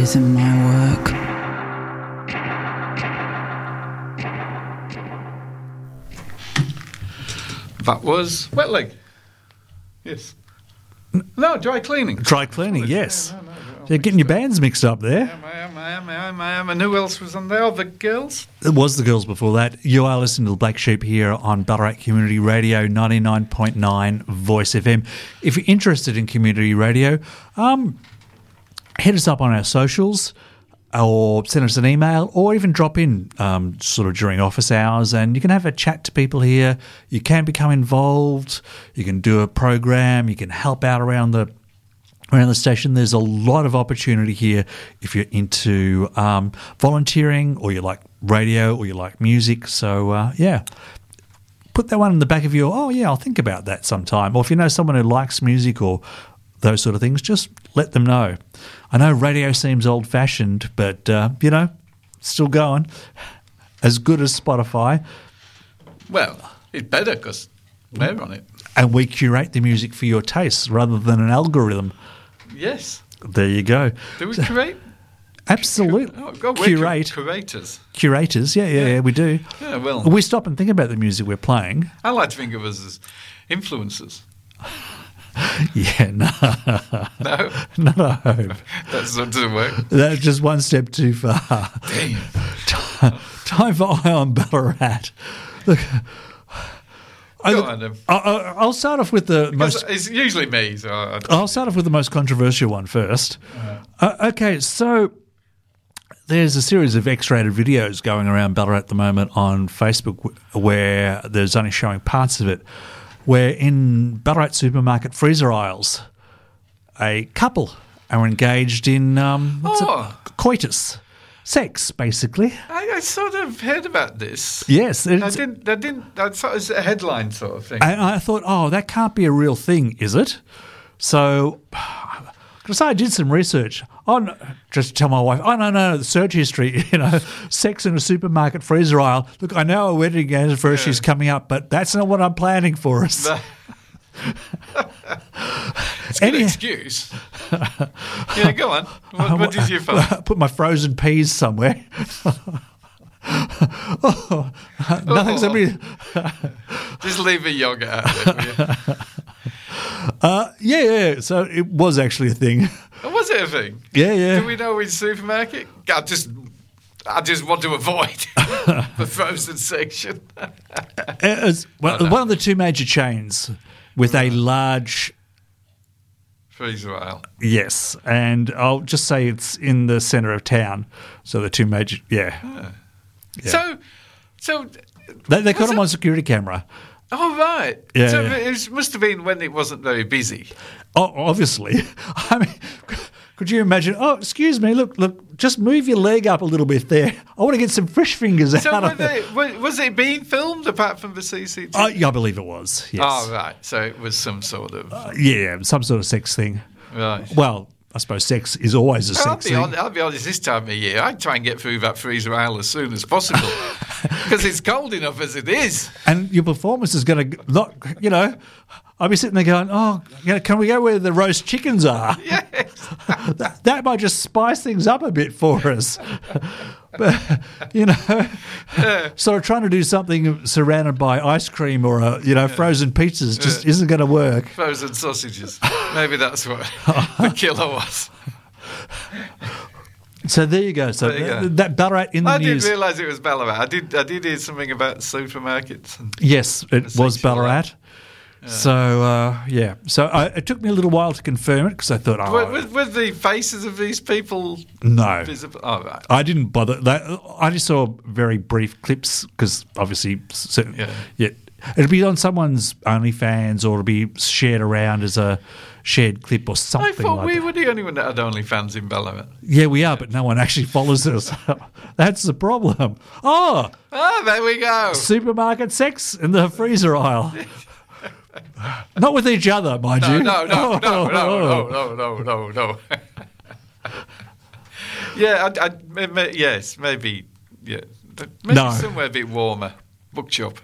lies in my work. That was Wet Leg. Yes. No, Dry Cleaning. Dry Cleaning, yes. No, You're getting your bands mixed up there. I am. And who else was on there? The girls? It was the girls before that. You are listening to the Black Sheep here on Ballarat Community Radio 99.9 Voice FM. If you're interested in community radio, hit us up on our socials or send us an email or even drop in sort of during office hours and you can have a chat to people here. You can become involved. You can do a program. You can help out around the station. There's a lot of opportunity here if you're into volunteering or you like radio or you like music. So, put that one in the back of your, I'll think about that sometime. Or if you know someone who likes music or those sort of things, just let them know. I know radio seems old-fashioned, but, still going. As good as Spotify. Well, it's better because we're on it. And we curate the music for your tastes rather than an algorithm. Yes. There you go. Do we curate? Absolutely. Curate. Curators. Curators, yeah, we do. Yeah, well. We stop and think about the music we're playing. I like to think of us as influencers. Yeah, no. No? Not a hope. That doesn't work. That's just one step too far. Damn. Time for Eye on Ballarat. Look, Go on, then. I'll start off with the most. It's usually me, so I'll start off with the most controversial one first. Okay, so there's a series of X-rated videos going around Ballarat at the moment on Facebook where there's only showing parts of it, where in Ballarat supermarket freezer aisles, a couple are engaged in coitus. Sex, basically. I sort of heard about this. Yes. I thought it was a headline sort of thing. And I thought, that can't be a real thing, is it? So, because I did some research. Just tell my wife, no, the search history, sex in a supermarket freezer aisle. Look, I know a wedding anniversary is coming up, but that's not what I'm planning for us. It's a good excuse. Yeah, go on. What did you find? I put my frozen peas somewhere. Nothing's Just leave the yogurt out there. Yeah. So it was actually a thing. Was it a thing? Yeah. Do we know which supermarket? I just want to avoid the frozen section. One of the two major chains with a large freezer aisle. Yes, and I'll just say it's in the centre of town. So the two major, yeah. So they caught them on security camera. Oh, right. Yeah. So it must have been when it wasn't very busy. Oh, obviously. I mean, could you imagine? Oh, excuse me. Look. Just move your leg up a little bit there. I want to get some fish fingers out of it. Was it being filmed apart from the CCTV? Oh, yeah, I believe it was. Yes. Oh, right. So it was some sort of some sort of sex thing. Right. Well, I suppose sex is always a sex thing. I'll be honest. This time of year, I'd try and get through that freezer aisle as soon as possible because it's cold enough as it is. And your performance is going to not, I'll be sitting there going, can we go where the roast chickens are? Yes. that might just spice things up a bit for us. But, sort of trying to do something surrounded by ice cream or, frozen pizzas just isn't going to work. Frozen sausages. Maybe that's what the killer was. So there you go. So that Ballarat in the news. I didn't realise it was Ballarat. I did hear something about supermarkets. Yes, it was Ballarat. Yeah. So, So it took me a little while to confirm it because I thought, were the faces of these people visible? Oh, right. I didn't bother. I just saw very brief clips because obviously it'd be on someone's OnlyFans or it'd be shared around as a shared clip or something. I thought we were the only one that had OnlyFans in Ballarat. Yeah, we are, but no one actually follows us. That's the problem. Oh, there we go. Supermarket sex in the freezer aisle. Not with each other, mind you. No. Yeah, yes, maybe. Yeah, maybe somewhere a bit warmer. Bookshop.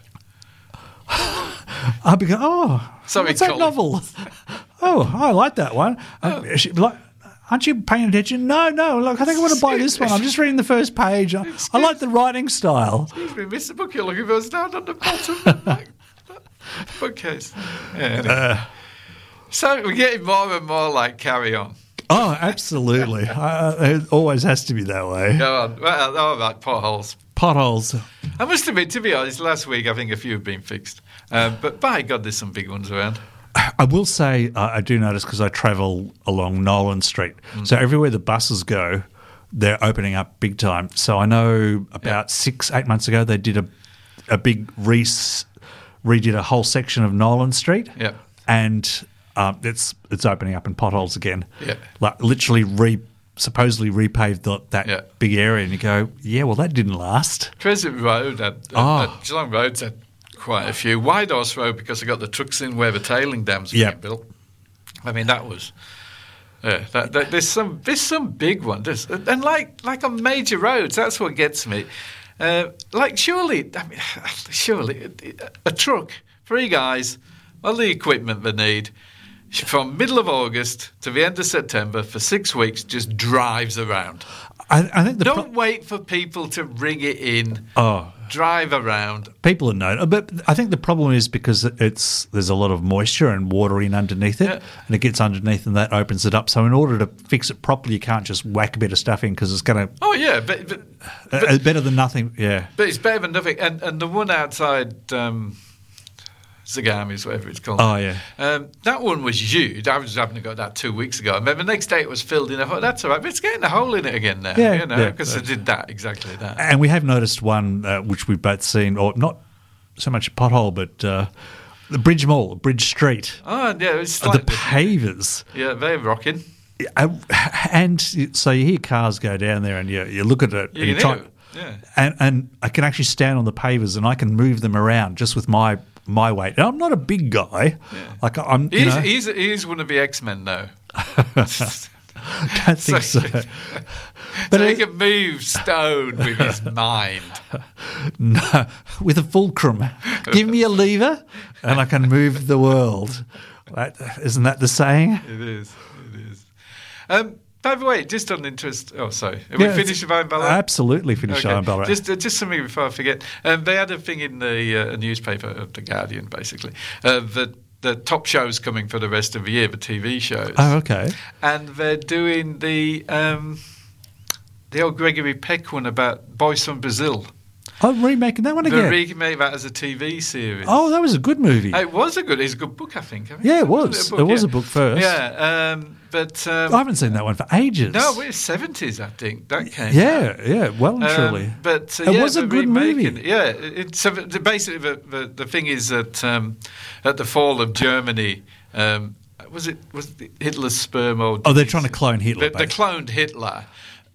I'll be going, what's that novel? Oh, I like that one. aren't you paying attention? No, look, I think I want to buy this one. I'm just reading the first page. I like the writing style. Excuse me, miss, the book you're looking for is down on the bottom of the bookcase. Yeah, anyway. So we're getting more and more like Carry On. Oh, absolutely. It always has to be that way. Go on. Well, all right, potholes. Potholes. I must admit, to be honest, last week I think a few have been fixed. But by God, there's some big ones around. I will say I do notice because I travel along Nolan Street. So everywhere the buses go, they're opening up big time. So I know about 6-8 months ago they did a big redid a whole section of Nolan Street. Yeah. And it's opening up in potholes again. Yeah. Like literally supposedly repaved that big area, and you go, yeah, well, that didn't last. Crescent Road, Geelong Road's had quite a few. White Horse Road, because they got the trucks in where the tailing dams were being built. I mean, that was... there's some big ones. And like on major roads, that's what gets me. Surely a truck, 3 guys, all the equipment they need, from middle of August to the end of September for 6 weeks, just drives around. I think don't wait for people to ring it in. Oh, drive around. People know, but I think the problem is because there's a lot of moisture and water in underneath it, and it gets underneath, and that opens it up. So in order to fix it properly, you can't just whack a bit of stuff in because it's going to. Oh yeah, but better than nothing. Yeah, but it's better than nothing. And the one outside. Zagami's, whatever it's called. Oh, yeah. That one was huge. I was having to go that 2 weeks ago. And then the next day it was filled in. I thought, that's all right. But it's getting a hole in it again now. Because it did exactly that. And we have noticed one, which we've both seen, or not so much a pothole, but the Bridge Mall, Bridge Street. Oh, yeah. It's the pavers. Yeah, they're rocking. And so you hear cars go down there and you look at it. You and can hear it. Yeah. And I can actually stand on the pavers and I can move them around just with my weight. And I'm not a big guy. Yeah. Like I'm. He's one of the X-Men though. Don't think so. But he can move stone with his mind. No, with a fulcrum. Give me a lever, and I can move the world. Isn't that the saying? It is. By the way, just on interest. Oh, sorry. Have we finished with Iron Ballarat? Absolutely finished Iron Ballarat. Just something before I forget. They had a thing in the newspaper, The Guardian, basically, that the top shows coming for the rest of the year, the TV shows. Oh, okay. And they're doing the old Gregory Peck one about Boys from Brazil. Oh, remaking that one again? They remade that as a TV series. Oh, that was a good movie. It's a good book, I think. Yeah, it was. It was a book first. Yeah, but... I haven't seen that one for ages. No, we're 70s, I think, that came out. Yeah, well and truly. But it was a good movie. Yeah, basically the thing is that at the fall of Germany... was it Hitler's sperm? They're trying to clone Hitler. They cloned Hitler.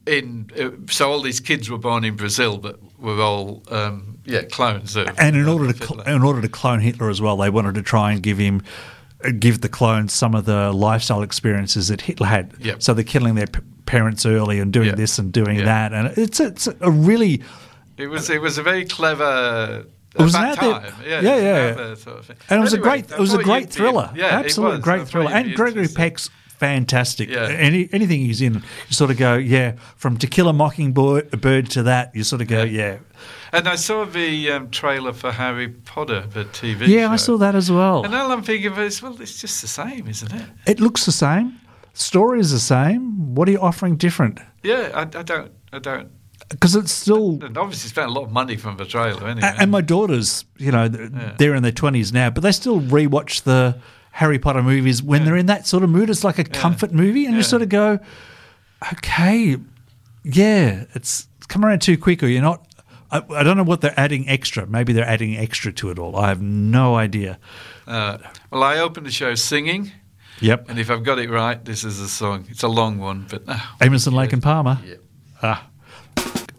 So all these kids were born in Brazil, but were all clones. And in order to clone Hitler as well, they wanted to try and give the clones some of the lifestyle experiences that Hitler had. Yep. So they're killing their parents early and doing this and doing that, and it's a really. It was a very clever. It was that time. Yeah. Sort of thing. And it was a great thriller. Yeah, absolute great thriller. And Gregory Peck's fantastic. Yeah. Anything he's in, you sort of go, from To Kill a Mockingbird to that, you sort of go, And I saw the trailer for Harry Potter, the TV show. Yeah, I saw that as well. And all I'm thinking is, it's just the same, isn't it? It looks the same. Story is the same. What are you offering different? Yeah, I don't. Because it's still... And obviously spent a lot of money from the trailer anyway. And my daughters, they're in their 20s now, but they still rewatch the Harry Potter movies when they're in that sort of mood. It's like a comfort movie, and you sort of go, okay, it's come around too quick, or you're not... I don't know what they're adding extra. Maybe they're adding extra to it all. I have no idea. Well, I opened the show singing. Yep. And if I've got it right, this is a song. It's a long one, but... Emerson, Lake and Palmer. Yep. Ah.